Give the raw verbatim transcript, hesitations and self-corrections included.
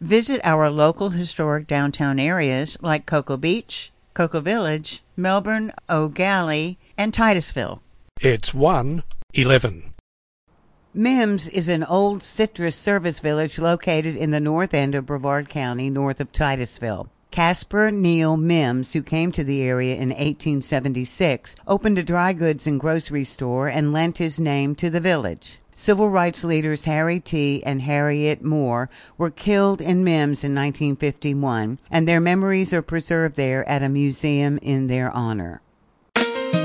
Visit our local historic downtown areas like Cocoa Beach, Cocoa Village, Melbourne, O'Galley, and Titusville. It's one eleven. Mims is an old citrus service village located in the north end of Brevard County, north of Titusville. Casper Neal Mims, who came to the area in eighteen seventy-six, opened a dry goods and grocery store and lent his name to the village. Civil rights leaders Harry T. and Harriet Moore were killed in Mims in nineteen fifty-one, and their memories are preserved there at a museum in their honor.